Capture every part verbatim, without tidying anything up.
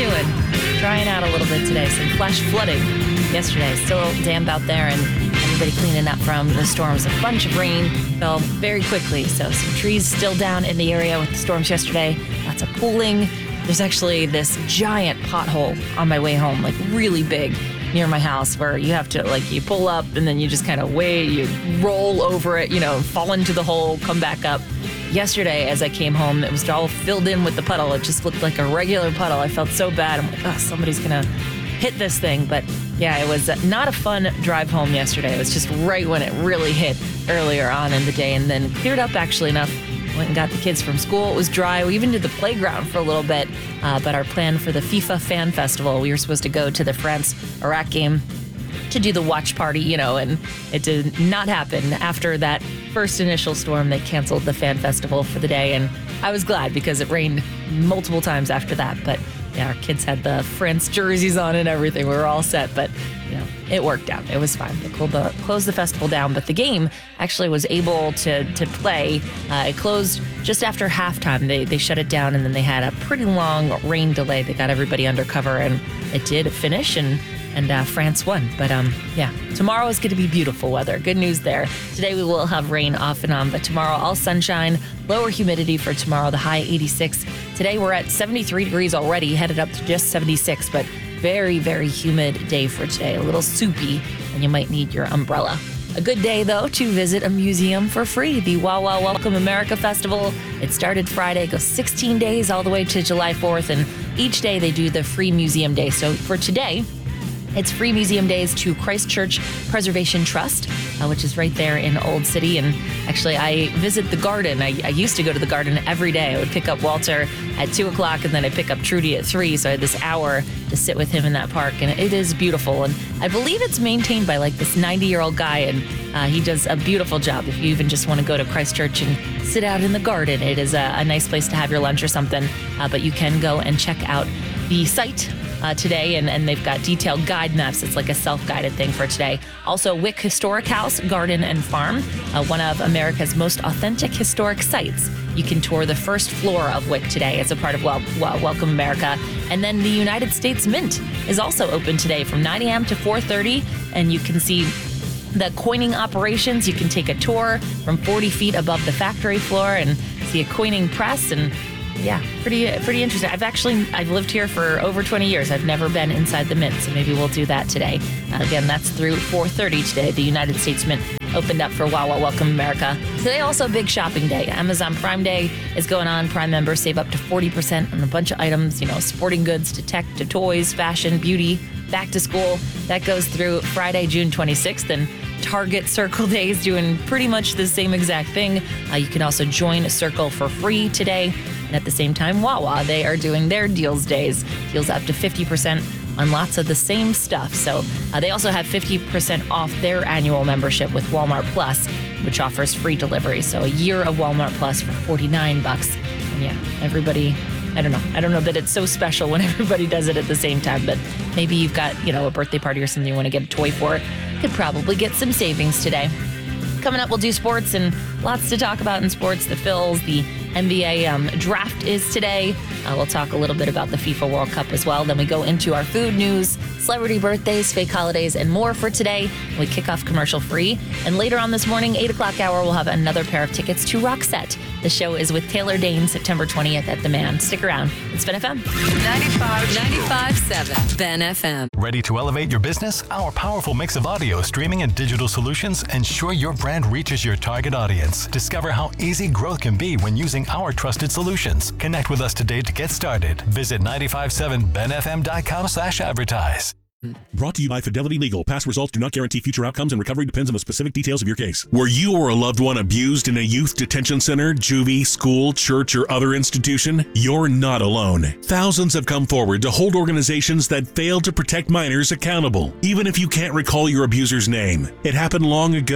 doing? Drying out a little bit today. Some flash flooding yesterday. Still damp out there, and everybody cleaning up from the storms. A bunch of rain fell very quickly, so some trees still down in the area with the storms yesterday. Lots of pooling. There's actually this giant pothole on my way home, like really big, near my house, where you have to, like, you pull up and then you just kind of wait, you roll over it, you know, fall into the hole, come back up. Yesterday, as I came home, it was all filled in with the puddle. It just looked like a regular puddle. I felt so bad. I'm like, oh, somebody's going to hit this thing. But yeah, it was not a fun drive home yesterday. It was just right when it really hit earlier on in the day, and then cleared up actually enough. Went and got the kids from school. It was dry. We even did the playground for a little bit. Uh, but our plan for the FIFA Fan Festival, we were supposed to go to the France-Iraq game to do the watch party, you know, and it did not happen. After that first initial storm, they canceled the fan festival for the day, and I was glad because it rained multiple times after that. But yeah, our kids had the France jerseys on and everything. We were all set, but you know, it worked out. It was fine. They closed the, closed the festival down, but the game actually was able to to play. Uh, it closed just after halftime. They they shut it down, and then they had a pretty long rain delay. They got everybody under cover, and it did finish, and and uh, France won. But um, yeah, tomorrow is going to be beautiful weather. Good news there. Today we will have rain off and on, but tomorrow all sunshine, lower humidity for tomorrow, the high eighty-six. Today we're at seventy-three degrees already, headed up to just seventy-six, but very, very humid day for today. A little soupy, and you might need your umbrella. A good day, though, to visit a museum for free. The Wow Wow Welcome America Festival. It started Friday, goes sixteen days all the way to July fourth, and each day they do the free museum day. So for today, it's free museum days to Christ Church Preservation Trust, uh, which is right there in Old City. And actually, I visit the garden. I, I used to go to the garden every day. I would pick up Walter at two o'clock, and then I'd pick up Trudy at three. So I had this hour to sit with him in that park, and it is beautiful. And I believe it's maintained by like this ninety-year-old guy, and uh, he does a beautiful job. If you even just want to go to Christ Church and sit out in the garden, it is a, a nice place to have your lunch or something. Uh, but you can go and check out the site Uh, today, and, and they've got detailed guide maps. It's like a self-guided thing for today. Also, Wick Historic House, Garden and Farm, uh, one of America's most authentic historic sites. You can tour the first floor of Wick today as a part of well, well, Welcome America. And then the United States Mint is also open today from nine a.m. to four thirty, and you can see the coining operations. You can take a tour from forty feet above the factory floor and see a coining press, and yeah, pretty pretty interesting. I've actually, I've lived here for over twenty years. I've never been inside the Mint, so maybe we'll do that today. Uh, again, that's through four thirty today. The United States Mint opened up for Wow Wow Welcome America. Today also big shopping day. Amazon Prime Day is going on. Prime members save up to forty percent on a bunch of items, you know, sporting goods to tech to toys, fashion, beauty, back to school. That goes through Friday, June twenty-sixth, and Target Circle Day is doing pretty much the same exact thing. Uh, you can also join Circle for free today. And at the same time, Wawa, they are doing their deals days. Deals up to fifty percent on lots of the same stuff. So uh, they also have fifty percent off their annual membership with Walmart Plus, which offers free delivery. So a year of Walmart Plus for forty-nine bucks. And yeah, everybody, I don't know. I don't know that it's so special when everybody does it at the same time, but maybe you've got, you know, a birthday party or something you want to get a toy for. Could probably get some savings today. Coming up, we'll do sports, and lots to talk about in sports. The Phils, the N B A um, draft is today. Uh, we'll talk a little bit about the FIFA World Cup as well. Then we go into our food news, celebrity birthdays, fake holidays, and more for today. We kick off commercial free. And later on this morning, eight o'clock hour, we'll have another pair of tickets to Roxette. The show is with Taylor Dane, September twentieth at the Man. Stick around. It's Ben F M. ninety-five point seven Ben F M. Ready to elevate your business? Our powerful mix of audio, streaming, and digital solutions ensure your brand reaches your target audience. Discover how easy growth can be when using our trusted solutions. Connect with us today to get started. Visit nine five seven ben f m dot com slash advertise. Brought to you by Fidelity Legal. Past results do not guarantee future outcomes, and recovery depends on the specific details of your case. Were you or a loved one abused in a youth detention center, juvie, school, church, or other institution? You're not alone. Thousands have come forward to hold organizations that fail to protect minors accountable. Even if you can't recall your abuser's name, it happened long ago.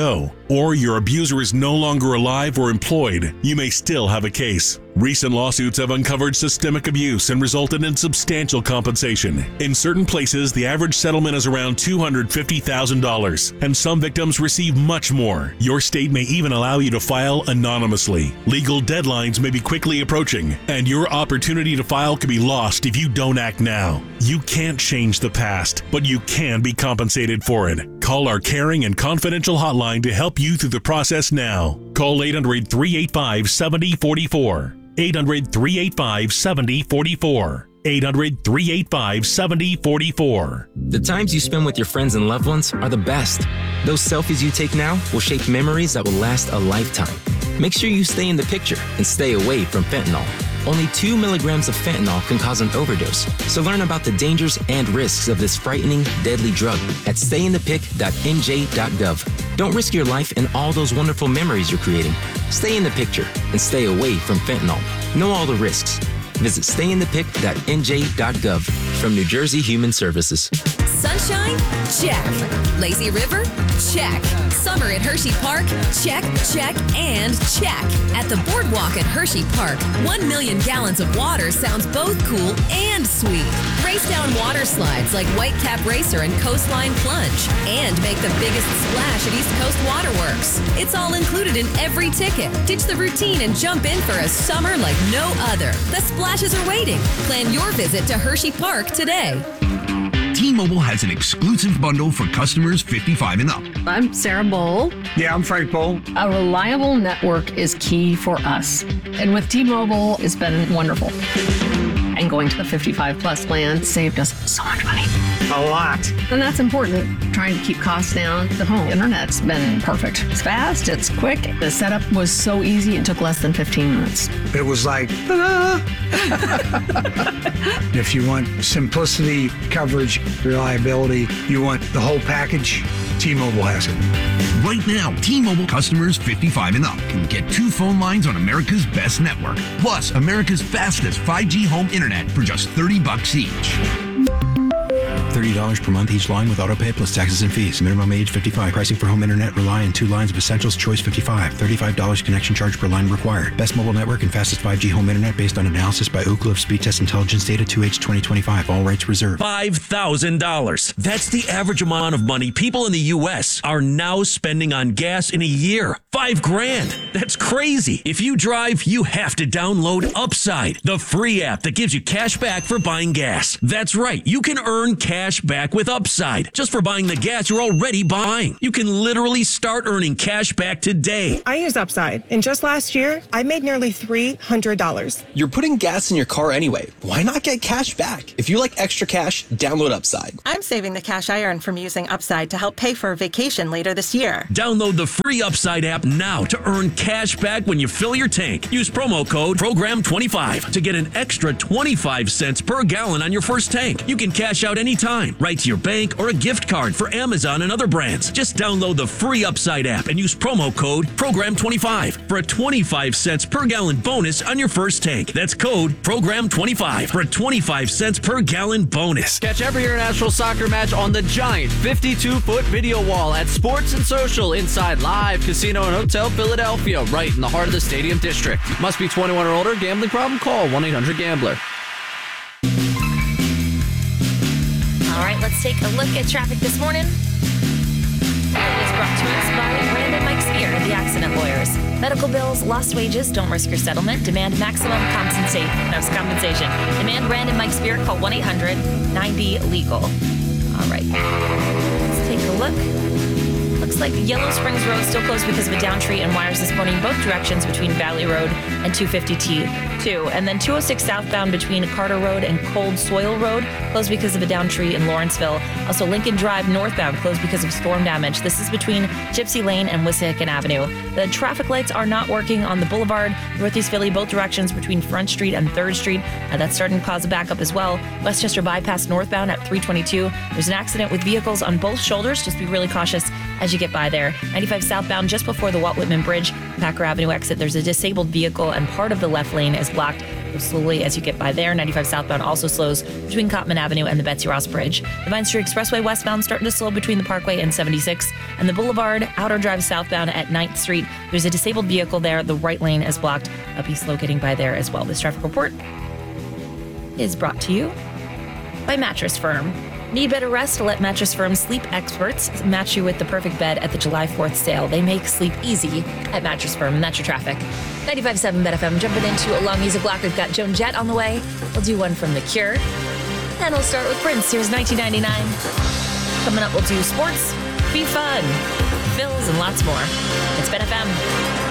or your abuser is no longer alive or employed, you may still have a case. Recent lawsuits have uncovered systemic abuse and resulted in substantial compensation. In certain places, the average settlement is around two hundred fifty thousand dollars, and some victims receive much more. Your state may even allow you to file anonymously. Legal deadlines may be quickly approaching, and your opportunity to file could be lost if you don't act now. You can't change the past, but you can be compensated for it. Call our caring and confidential hotline to help you through the process now. Call eight hundred, three eight five, seven zero four four. eight hundred, three eight five, seven zero four four. eight hundred, three eight five, seven zero four four. The times you spend with your friends and loved ones are the best. Those selfies you take now will shape memories that will last a lifetime. Make sure you stay in the picture and stay away from fentanyl. Only two milligrams of fentanyl can cause an overdose. So learn about the dangers and risks of this frightening, deadly drug at stay in the pic dot n j dot gov. Don't risk your life and all those wonderful memories you're creating. Stay in the picture and stay away from fentanyl. Know all the risks. Visit stay in the pic dot n j dot gov from New Jersey Human Services. Sunshine? Check. Lazy River? Check. Summer at Hershey Park? Check, check, and check. At the Boardwalk at Hershey Park, one million gallons of water sounds both cool and sweet. Race down water slides like Whitecap Racer and Coastline Plunge, and make the biggest splash at East Coast Waterworks. It's all included in every ticket. Ditch the routine and jump in for a summer like no other. The splashes are waiting. Plan your visit to Hershey Park today. T-Mobile has an exclusive bundle for customers fifty-five and up. I'm Sarah Bowl. Yeah, I'm Frank Bowl. A reliable network is key for us. And with T-Mobile, it's been wonderful. And going to the fifty-five plus plan saved us so much money. A lot. And that's important. Trying to keep costs down. The home internet's been perfect. It's fast, it's quick. The setup was so easy, it took less than fifteen minutes. It was like, ta-da! If you want simplicity, coverage, reliability, you want the whole package, T-Mobile has it. Right now, T-Mobile customers fifty-five and up can get two phone lines on America's best network, plus America's fastest five G home internet for just thirty bucks each. thirty dollars per month each line with autopay plus taxes and fees. Minimum age fifty-five. Pricing for home internet rely on two lines of Essentials Choice fifty-five. thirty-five dollars connection charge per line required. Best mobile network and fastest five G home internet based on analysis by Ookla of Speed Test Intelligence Data two H twenty twenty-five. All rights reserved. five thousand dollars. That's the average amount of money people in the U S are now spending on gas in a year. Five grand. That's crazy. If you drive, you have to download Upside, the free app that gives you cash back for buying gas. That's right. You can earn cash back with Upside just for buying the gas you're already buying. You can literally start earning cash back today. I use Upside, and just last year, I made nearly three hundred dollars. You're putting gas in your car anyway. Why not get cash back? If you like extra cash, download Upside. I'm saving the cash I earn from using Upside to help pay for a vacation later this year. Download the free Upside app now to earn cash back when you fill your tank. Use promo code program twenty-five to get an extra twenty-five cents per gallon on your first tank. You can cash out anytime. Right to your bank or a gift card for Amazon and other brands. Just download the free Upside app and use promo code program twenty-five for a twenty-five cents per gallon bonus on your first tank. That's code program twenty-five for a twenty-five cents per gallon bonus. Catch every international soccer match on the giant fifty-two foot video wall at Sports and Social inside Live Casino and Hotel Philadelphia, right in the heart of the Stadium District. Must be twenty-one or older. Gambling problem? Call one eight hundred gambler. All right, let's take a look at traffic this morning. It is brought to us by Brandon Mike Spear, the accident lawyers. Medical bills, lost wages, don't risk your settlement. Demand maximum compensation. No, compensation. Demand Brandon Mike Spear. Call one eight hundred ninety legal. All right, let's take a look. Looks like Yellow Springs Road still closed because of a down tree and wires this morning, both directions between Valley Road and two fifty T two. And then two oh six southbound between Carter Road and Cold Soil Road, closed because of a down tree in Lawrenceville. Also, Lincoln Drive northbound closed because of storm damage. This is between Gypsy Lane and Wissahickon Avenue. The traffic lights are not working on the boulevard, Northeast Philly, both directions between Front Street and third Street. Uh, that's starting to cause a backup as well. Westchester Bypass northbound at three twenty-two. There's an accident with vehicles on both shoulders. Just be really cautious as you get by there. ninety-five southbound just before the Walt Whitman Bridge, Packer Avenue exit. There's a disabled vehicle and part of the left lane is blocked. Go slowly as you get by there. ninety-five southbound also slows between Cottman Avenue and the Betsy Ross Bridge. The Vine Street Expressway westbound starting to slow between the Parkway and seventy-six. And the Boulevard Outer Drive southbound at ninth Street. There's a disabled vehicle there. The right lane is blocked. Uh, be slow getting by there as well. This traffic report is brought to you by Mattress Firm. Need better rest? Let Mattress Firm sleep experts match you with the perfect bed at the July fourth sale. They make sleep easy at Mattress Firm. And that's your traffic. ninety-five point seven B E T F M. Jumping into a long music block. We've got Joan Jett on the way. We'll do one from The Cure. And we'll start with Prince. Here's nineteen ninety-nine. Coming up, we'll do sports, be fun, Phils, and lots more. It's B E T F M.